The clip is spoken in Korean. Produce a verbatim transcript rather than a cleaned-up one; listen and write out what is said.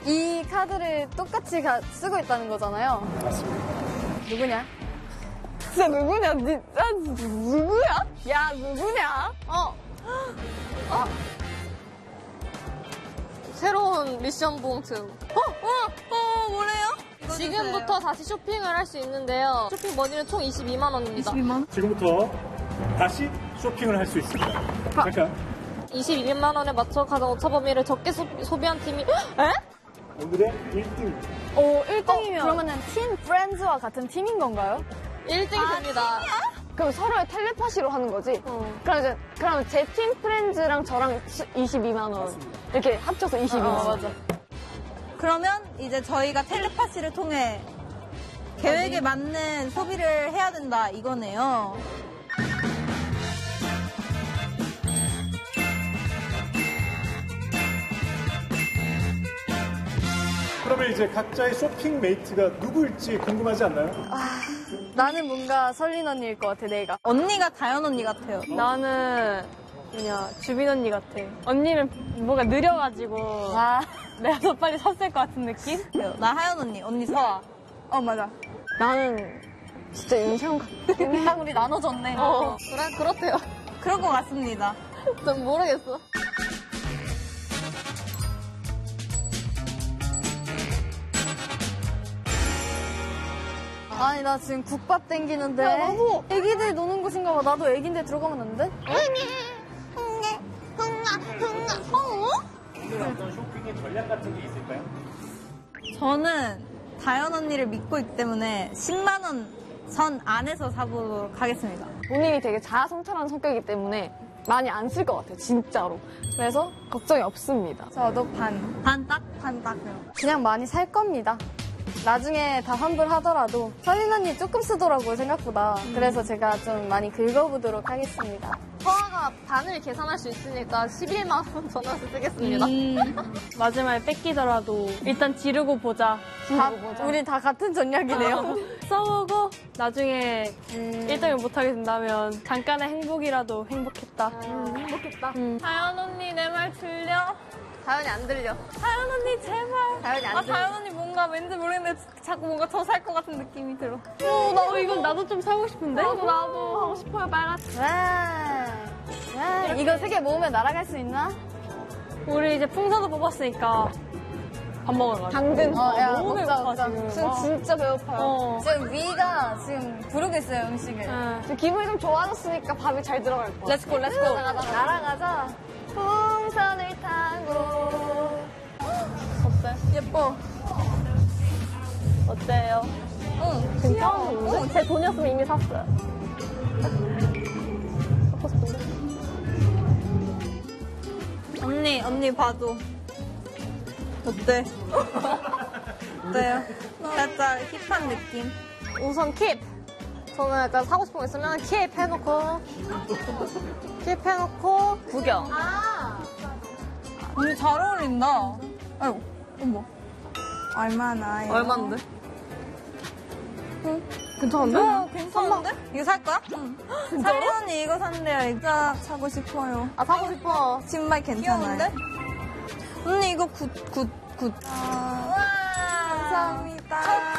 이 카드를 똑같이 가, 쓰고 있다는 거잖아요. 맞습니다. 누구냐? 진짜 누구냐? 진짜 누구야? 야, 누구냐? 어. 아. 새로운 미션 봉투. 어? 어? 어, 뭐래요? 지금부터 다시 쇼핑을 할 수 있는데요. 쇼핑 머니는 총 이십이만 원입니다. 이십이만 원? 지금부터 다시 쇼핑을 할 수 있습니다. 잠깐. 이십일만 원에 맞춰 가장 오차 범위를 적게 소, 소비한 팀이 에? 오늘의 일 등. 오, 일 등이면. 어, 그러면은 팀 프렌즈와 같은 팀인 건가요? 일 등이 됩니다. 그럼 서로의 텔레파시로 하는 거지? 어. 그럼 이제, 그럼 제 팀 프렌즈랑 저랑 이십이만 원. 맞습니다. 이렇게 합쳐서 이십이만 원. 어, 맞아. 그러면 이제 저희가 텔레파시를 통해 계획에 맞는 소비를 해야 된다 이거네요. 그러면 이제 각자의 쇼핑 메이트가 누구일지 궁금하지 않나요? 나는 뭔가 설린 언니일 것 같아, 내가. 언니가 다현 언니 같아요. 나는 그냥 주빈 언니 같아. 언니는 뭐가 느려가지고 아, 내가 더 빨리 샀을 것 같은 느낌? 나 하연 언니, 언니 서아. 어, 맞아. 나는 진짜 윤상 같긴 해. 딱 우리 나눠줬네. 어, 그래, 그렇대요. 그럴 것 같습니다. 전 모르겠어. 아니, 나 지금 국밥 땡기는데. 야, 나도. 애기들 노는 곳인가 봐. 나도 애기인데 들어가면 안 돼? 오늘 어떤 쇼핑의 전략 같은 게 있을까요? 저는 다현 언니를 믿고 있기 때문에 십만 원 선 안에서 사보도록 하겠습니다. 본인이 되게 자아성찰하는 성격이기 때문에 많이 안 쓸 것 같아요, 진짜로. 그래서 걱정이 없습니다. 저도 반. 반 딱, 반 딱. 그냥 많이 살 겁니다. 나중에 다 환불하더라도 설린 언니 조금 쓰더라고요, 생각보다. 그래서 제가 좀 많이 긁어보도록 하겠습니다. 서아가 반을 계산할 수 있으니까 십일만 원 전화서 쓰겠습니다. 마지막에 뺏기더라도 일단 지르고 보자. 다, 지르고 보자. 우리 다 같은 전략이네요. 써보고 나중에 음. 일 등을 못하게 된다면 잠깐의 행복이라도 행복했다. 음, 행복했다. 다현 언니 내 말 들려? 다현이 안 들려. 다현 언니 제발. 다현이 안 아 들려. 다현 언니 뭔가 왠지 모르겠는데 자꾸 뭔가 더 살 것 같은 느낌이 들어. 어, 나 이건 나도 좀 사고 싶은데? 나도 나도 하고 싶어요 빨갛. 와. 와. 이거 세 개 모으면 날아갈 수 있나? 우리 이제 풍선도 뽑았으니까 밥 먹으러 가자. 당근. 어, 야, 너무 먹자, 배고파 먹자. 지금. 지금 진짜 배고파요. 어. 지금 위가 지금 부르고 있어요, 음식을. 응. 지금 기분이 좀 좋아졌으니까 밥이 잘 들어갈 거야. 렛츠고, 렛츠고. 날아가자. 풍선을 타고. 어때? 예뻐. 어때요? 응. 괜찮은데? 제 돈이었으면 이미 샀어요. 갖고 싶은데? 언니, 언니 봐도. 어때? 어때요? 살짝 힙한 느낌. 우선 킵. 저는 약간 사고 싶은 거 있으면 킵 해놓고 킵 해놓고 구경. 언니 잘 어울린다. 아이고, 어머. 얼마나. 얼마인데? 괜찮은데? 어, 괜찮은데? 이거 살 거야? 응. 살리 언니 이거 산대요. 이거 사고 싶어요. 아 사고 싶어. 신발 괜찮아요. 귀여운데? 언니 이거 굿, 굿, 굿. 와, 감사합니다.